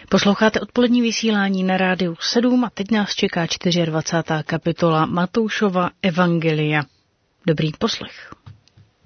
Posloucháte odpolední vysílání na Rádiu 7 a teď nás čeká 24. kapitola Matoušova Evangelia. Dobrý poslech.